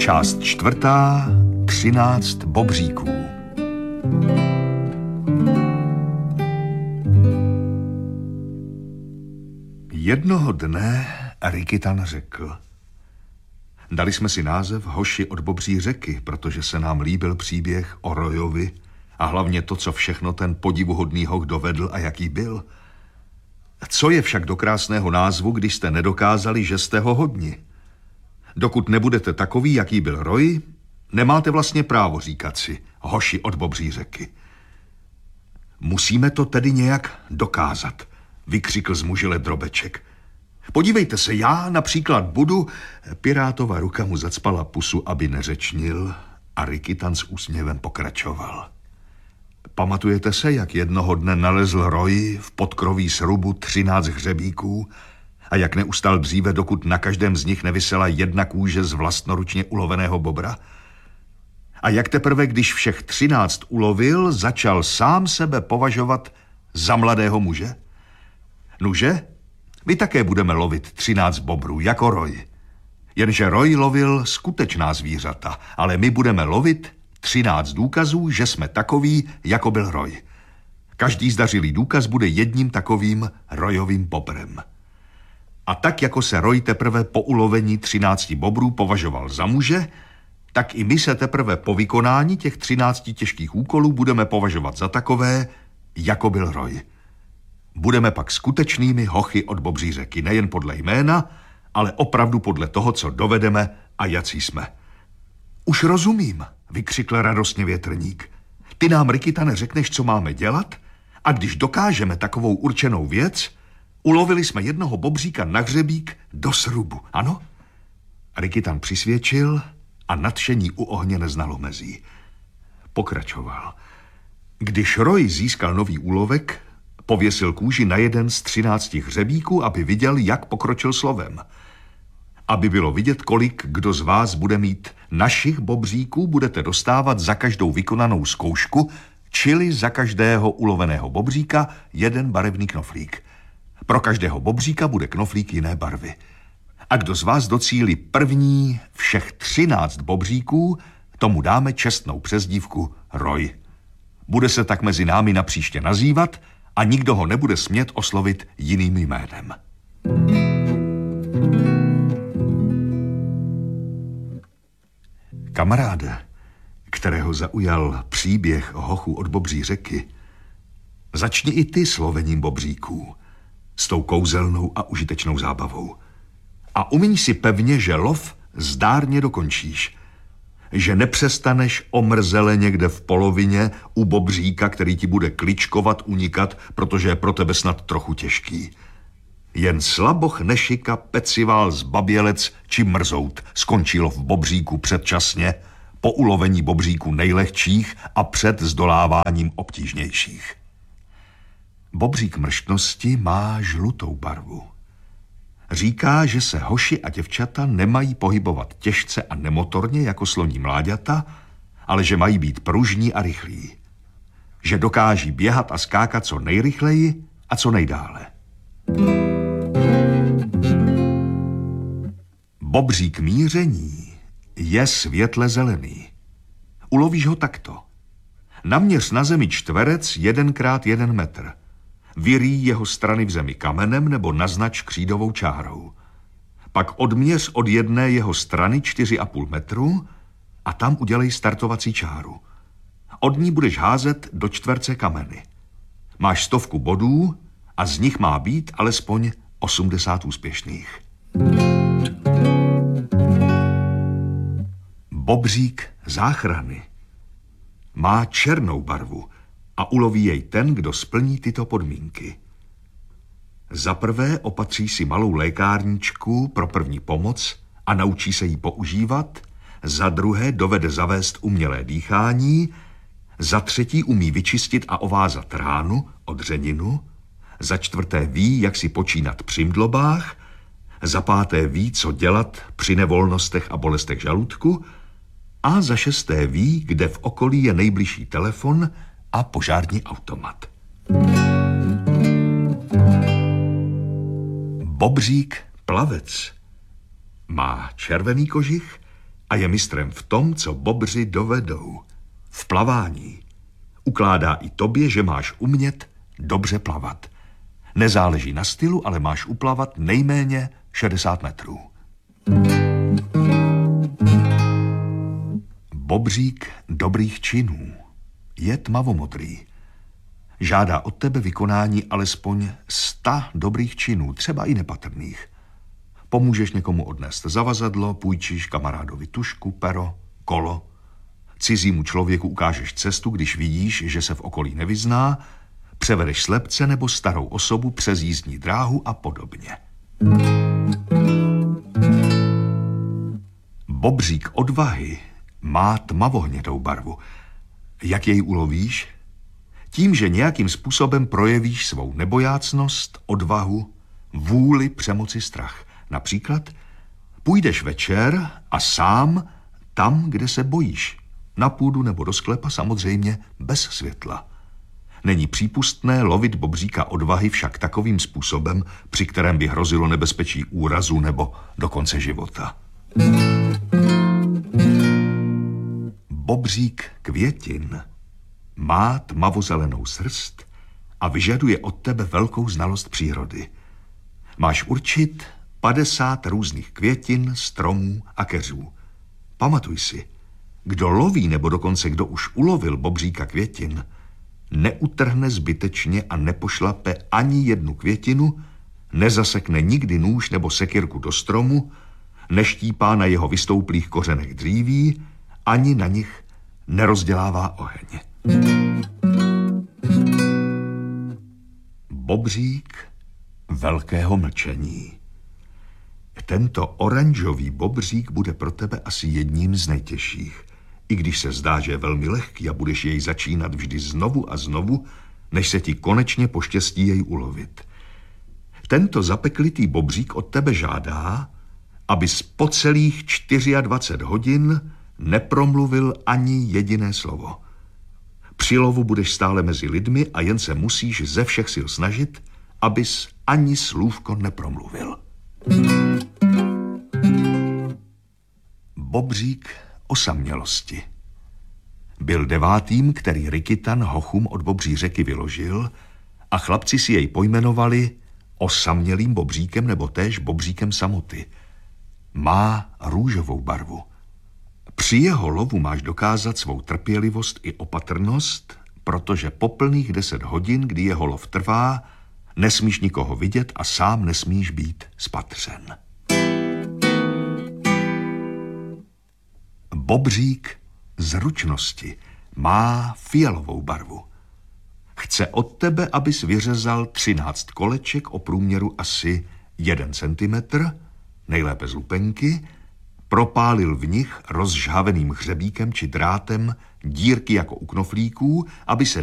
Část 4. 13 bobříků. Jednoho dne Rikitan řekl: dali jsme si název Hoši od Bobří řeky, protože se nám líbil příběh o Royovi a hlavně to, co všechno ten podivuhodný hoch dovedl a jaký byl. Co je však do krásného názvu, když jste nedokázali, že jste ho hodni? Dokud nebudete takový, jaký byl Roy, nemáte vlastně právo říkat si Hoši od Bobří řeky. Musíme to tedy nějak dokázat, vykřikl zmužile Drobeček. Podívejte se, já například budu... Pirátova ruka mu zacpala pusu, aby neřečnil, a Rikitan s úsměvem pokračoval. Pamatujete se, jak jednoho dne nalezl Roy v podkroví srubu 13 hřebíků a jak neustal dříve, dokud na každém z nich nevisela jedna kůže z vlastnoručně uloveného bobra? A jak teprve, když všech 13 ulovil, začal sám sebe považovat za mladého muže? Nuže, my také budeme lovit 13 bobrů, jako Roy. Jenže Roy lovil skutečná zvířata, ale my budeme lovit 13 důkazů, že jsme takoví, jako byl Roy. Každý zdařilý důkaz bude jedním takovým Royovým bobrem. A tak, jako se Roy teprve po ulovení 13 bobrů považoval za muže, tak i my se teprve po vykonání těch 13 těžkých úkolů budeme považovat za takové, jako byl Roy. Budeme pak skutečnými hochy od Bobří řeky, nejen podle jména, ale opravdu podle toho, co dovedeme a jací jsme. Už rozumím, vykřikl radostně větrník. Ty nám, Rikitane, řekneš, co máme dělat? A když dokážeme takovou určenou věc, ulovili jsme jednoho bobříka na hřebík do srubu, ano? Rikitan přisvědčil a nadšení u ohně neznalo mezí. Pokračoval. Když Roy získal nový úlovek, pověsil kůži na jeden z 13 hřebíků, aby viděl, jak pokročil slovem. Aby bylo vidět, kolik kdo z vás bude mít našich bobříků, budete dostávat za každou vykonanou zkoušku, čili za každého uloveného bobříka jeden barevný knoflík. Pro každého bobříka bude knoflík jiné barvy. A kdo z vás docílí první všech 13 bobříků, tomu dáme čestnou přezdívku Roy. Bude se tak mezi námi napříště nazývat a nikdo ho nebude smět oslovit jiným jménem. Kamaráde, kterého zaujal příběh hochů od Bobří řeky, začni i ty slovením bobříků, s tou kouzelnou a užitečnou zábavou. A umiň si pevně, že lov zdárně dokončíš, že nepřestaneš omrzele někde v polovině u bobříka, který ti bude kličkovat, unikat, protože je pro tebe snad trochu těžký. Jen slaboch nešika, pecivál, zbabělec či mrzout skončilo v bobříku předčasně, po ulovení bobříků nejlehčích a před zdoláváním obtížnějších. Bobřík mrštnosti má žlutou barvu. Říká, že se hoši a děvčata nemají pohybovat těžce a nemotorně jako sloní mláďata, ale že mají být pružní a rychlí. Že dokáží běhat a skákat co nejrychleji a co nejdále. Bobřík míření je světle zelený. Ulovíš ho takto. Naměř na zemi čtverec 1x1 metr. Vyrýj jeho strany v zemi kamenem nebo naznač křídovou čárou. Pak odměř od jedné jeho strany 4,5 metru a tam udělej startovací čáru. Od ní budeš házet do čtverce kameny. Máš 100 bodů a z nich má být alespoň 80 úspěšných. Bobřík záchrany má černou barvu a uloví jej ten, kdo splní tyto podmínky. Za prvé opatří si malou lékárničku pro první pomoc a naučí se ji používat, za druhé dovede zavést umělé dýchání, za třetí umí vyčistit a ovázat ránu, odřeninu, za čtvrté ví, jak si počínat při mdlobách, za páté ví, co dělat při nevolnostech a bolestech žaludku a za šesté ví, kde v okolí je nejbližší telefon a požární automat. Bobřík plavec má červený kožich a je mistrem v tom, co bobři dovedou. V plavání. Ukládá i tobě, že máš umět dobře plavat. Nezáleží na stylu, ale máš uplavat nejméně 60 metrů. Bobřík dobrých činů je tmavomodrý. Žádá od tebe vykonání alespoň 100 dobrých činů, třeba i nepatrných. Pomůžeš někomu odnést zavazadlo, půjčíš kamarádovi tužku, pero, kolo. Cizímu člověku ukážeš cestu, když vidíš, že se v okolí nevyzná, převedeš slepce nebo starou osobu přes jízdní dráhu a podobně. Bobřík odvahy má tmavohnědou barvu. Jak jej ulovíš? Tím, že nějakým způsobem projevíš svou nebojácnost, odvahu, vůli přemoci strach. Například půjdeš večer a sám tam, kde se bojíš. Na půdu nebo do sklepa, samozřejmě bez světla. Není přípustné lovit bobříka odvahy však takovým způsobem, při kterém by hrozilo nebezpečí úrazu nebo dokonce života. Bobřík květin má tmavozelenou srst a vyžaduje od tebe velkou znalost přírody. Máš určit 50 různých květin, stromů a keřů. Pamatuj si, kdo loví nebo dokonce kdo už ulovil bobříka květin, neutrhne zbytečně a nepošlape ani jednu květinu, nezasekne nikdy nůž nebo sekyrku do stromu, neštípá na jeho vystouplých kořenech dříví, ani na nich nerozdělává oheň. Bobřík velkého mlčení. Tento oranžový bobřík bude pro tebe asi jedním z nejtěžších, i když se zdá, že je velmi lehký a budeš jej začínat vždy znovu a znovu, než se ti konečně poštěstí jej ulovit. Tento zapeklitý bobřík od tebe žádá, abys po celých 24 hodin nepromluvil ani jediné slovo. Při lovu budeš stále mezi lidmi a jen se musíš ze všech sil snažit, abys ani slůvko nepromluvil. Bobřík osamělosti. Byl 9., který Rikytan hochům od Bobří řeky vyložil a chlapci si jej pojmenovali osamělým bobříkem nebo též bobříkem samoty. Má růžovou barvu. Při jeho lovu máš dokázat svou trpělivost i opatrnost, protože po plných 10 hodin, kdy jeho lov trvá, nesmíš nikoho vidět a sám nesmíš být spatřen. Bobřík zručnosti má fialovou barvu. Chce od tebe, abys vyřezal 13 koleček o průměru asi 1 centimetr, nejlépe z lupenky, propálil v nich rozžhaveným hřebíkem či drátem dírky jako u knoflíků, aby se